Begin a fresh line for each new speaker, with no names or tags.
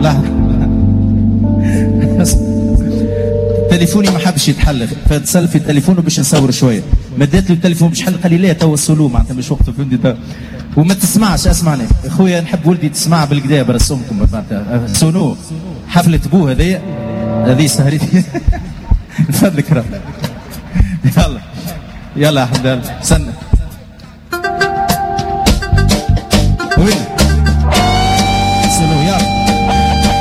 لا تليفوني ما حبش يتحل، فتسال في تليفونه باش نصور شويه، مديت له التليفون باش حل، قال لي لا تو السلو معناتها مش وقته فهمتني. وما تسمعش، اسمعني اخويا، نحب ولدي تسمع بالكدا برسمكم معناتها سونو حفله بوه هذه سهرتي من فضلك رب. يلا يلا يا حمد الله، استنى وين